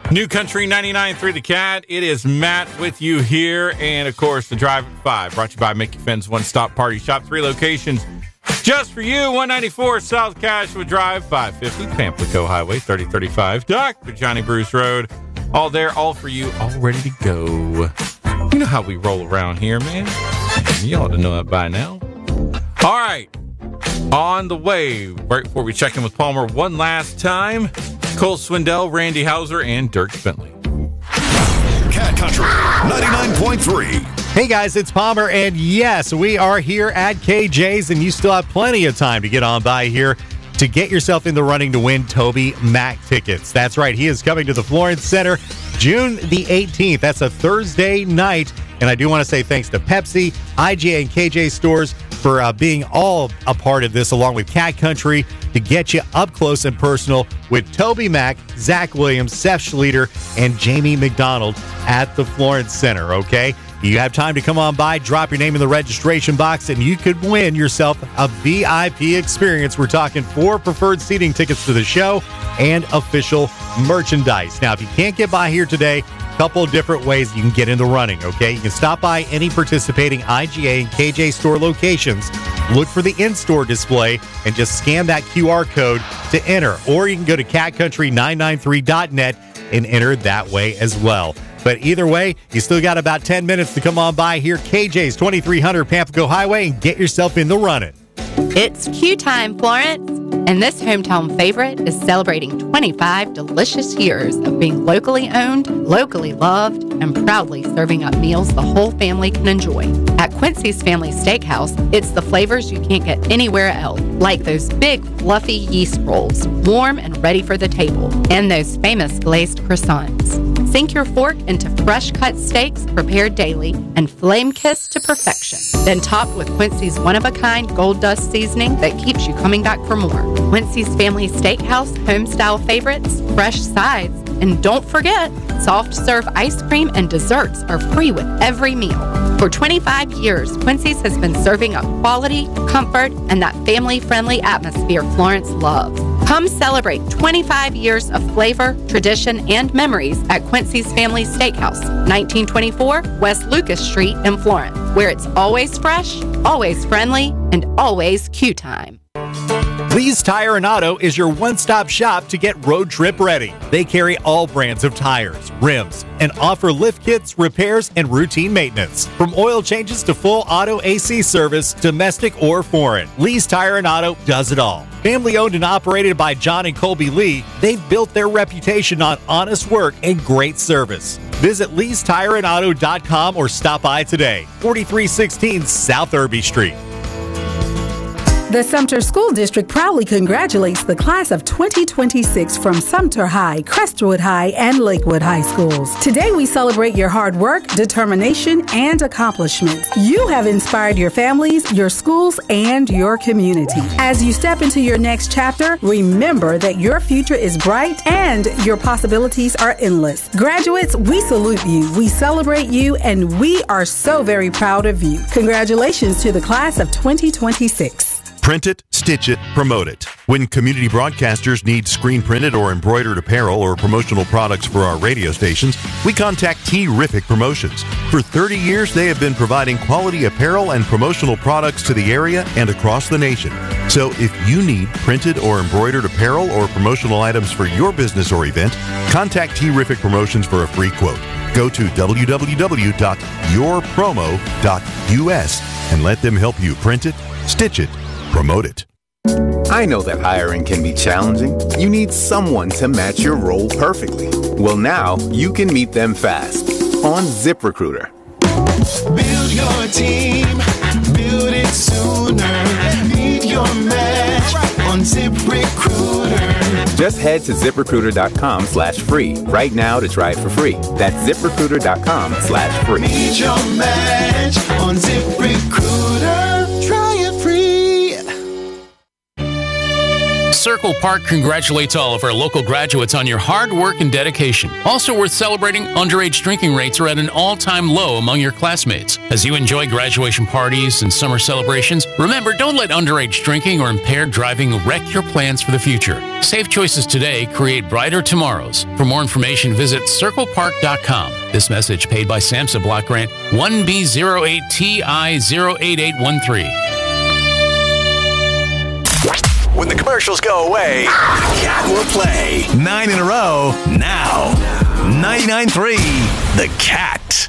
New Country 99.3 The Cat. It is Matt with you here. And, of course, the Drive at 5 brought to you by Mickey Finn's One Stop Party Shop. 3 locations just for you. 194 South Cashua Drive, 550 Pamplico Highway, 3035 Dr. Johnny Bruce Road. All there, all for you, all ready to go. You know how we roll around here, man. You ought to know that by now. All right. On the way, right before we check in with Palmer one last time, Cole Swindell, Randy Hauser, and Dirk Bentley. Cat Country 99.3. Hey guys, it's Palmer, and yes, we are here at KJ's, and you still have plenty of time to get on by here to get yourself in the running to win Toby Mac tickets. That's right, he is coming to the Florence Center June the 18th. That's a Thursday night, and I do want to say thanks to Pepsi, IGA, and KJ Stores for being all a part of this, along with Cat Country, to get you up close and personal with Toby Mac, Zach Williams, Seth Schlueter, and Jamie McDonald at the Florence Center, okay? You have time to come on by, drop your name in the registration box, and you could win yourself a VIP experience. We're talking 4 preferred seating tickets to the show and official merchandise. Now, if you can't get by here today, couple of different ways you can get in the running, okay? You can stop by any participating IGA and KJ store locations, look for the in-store display, and just scan that QR code to enter. Or you can go to catcountry993.net and enter that way as well. But either way, you still got about 10 minutes to come on by here, KJ's 2300 Pamplico Highway, and get yourself in the running. It's Q time, Florence, and this hometown favorite is celebrating 25 delicious years of being locally owned, locally loved, and proudly serving up meals the whole family can enjoy. At Quincy's Family Steakhouse, it's the flavors you can't get anywhere else, like those big, fluffy yeast rolls, warm and ready for the table, and those famous glazed croissants. Sink your fork into fresh-cut steaks prepared daily and flame-kissed to perfection. Then topped with Quincy's one-of-a-kind Gold Dust seasoning that keeps you coming back for more. Quincy's Family Steakhouse home-style favorites, fresh sides, and don't forget, soft-serve ice cream and desserts are free with every meal. For 25 years, Quincy's has been serving up quality, comfort, and that family-friendly atmosphere Florence loves. Come celebrate 25 years of flavor, tradition, and memories at Quincy's Family Steakhouse, 1924 West Lucas Street in Florence, where it's always fresh, always friendly, and always Q time. Lee's Tire and Auto is your one-stop shop to get road trip ready. They carry all brands of tires, rims, and offer lift kits, repairs, and routine maintenance. From oil changes to full auto AC service, domestic or foreign, Lee's Tire and Auto does it all. Family owned and operated by John and Colby Lee, they've built their reputation on honest work and great service. Visit leestireandauto.com or stop by today. 4316 South Irby Street. The Sumter School District proudly congratulates the class of 2026 from Sumter High, Crestwood High, and Lakewood High Schools. Today we celebrate your hard work, determination, and accomplishments. You have inspired your families, your schools, and your community. As you step into your next chapter, remember that your future is bright and your possibilities are endless. Graduates, we salute you, we celebrate you, and we are so very proud of you. Congratulations to the class of 2026. Print it, stitch it, promote it. When community broadcasters need screen printed or embroidered apparel or promotional products for our radio stations, we contact Terrific Promotions. For 30 years, they have been providing quality apparel and promotional products to the area and across the nation. So if you need printed or embroidered apparel or promotional items for your business or event, contact Terrific Promotions for a free quote. Go to www.yourpromo.us and let them help you print it, stitch it, promote it. I know that hiring can be challenging. You need someone to match your role perfectly. Well, now you can meet them fast on ZipRecruiter. Build your team, build it sooner. Meet your match on ZipRecruiter. Just head to ZipRecruiter.com/free right now to try it for free. That's ZipRecruiter.com/free. Meet your match on ZipRecruiter. Try it free. Circle Park congratulates all of our local graduates on your hard work and dedication. Also worth celebrating, underage drinking rates are at an all-time low among your classmates. As you enjoy graduation parties and summer celebrations, remember, don't let underage drinking or impaired driving wreck your plans for the future. Safe choices today create brighter tomorrows. For more information, visit circlepark.com. This message paid by SAMHSA Block Grant 1B08TI08813. When the commercials go away, Cat will play 9 in a row now. 99.3 The Cat.